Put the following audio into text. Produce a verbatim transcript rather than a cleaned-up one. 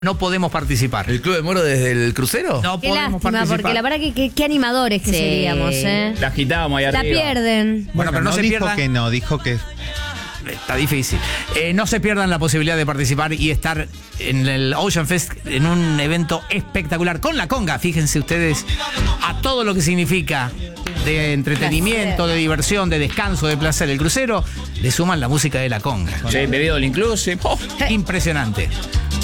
no podemos participar. ¿El Club de Moro desde el crucero? No Qué podemos lástima, participar. porque la verdad que que- qué animadores que Sí. seríamos, ¿eh? La agitábamos ahí La arriba. pierden. Bueno, pero no, se dijo pierdan. que no, dijo que Está difícil. Eh, no se pierdan la posibilidad de participar y estar en el Ocean Fest en un evento espectacular con la conga. Fíjense ustedes a todo lo que significa de entretenimiento, de diversión, de descanso, de placer. El crucero le suman la música de la conga. Sí, bebido all inclusive. Oh. Impresionante.